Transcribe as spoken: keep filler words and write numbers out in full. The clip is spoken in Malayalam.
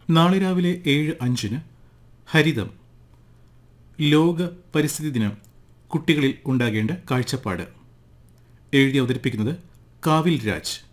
നാളെ രാവിലെ ഏഴ് അഞ്ചിന് ഹരിതം ലോക പരിസ്ഥിതി ദിനം കുട്ടികളിൽ ഉണ്ടാകേണ്ട കാഴ്ചപ്പാട് എഴുതി അവതരിപ്പിക്കുന്നത് കാവിൽ രാജ്.